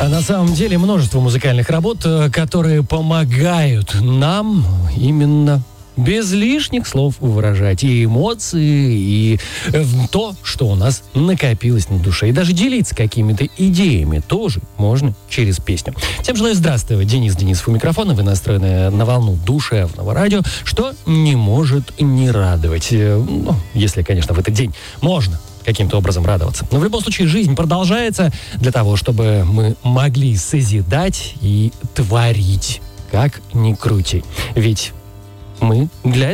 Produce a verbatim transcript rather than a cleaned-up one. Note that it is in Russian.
А на самом деле множество музыкальных работ, которые помогают нам именно без лишних слов выражать и эмоции, и то, что у нас накопилось на душе. И даже делиться какими-то идеями тоже можно через песню. Всем желаю здравствовать. Денис Денисов у микрофона. Вы настроены на волну душевного радио, что не может не радовать. Ну, если, конечно, в этот день можно каким-то образом радоваться. Но в любом случае жизнь продолжается для того, чтобы мы могли созидать и творить, как ни крути. Ведь мы для этого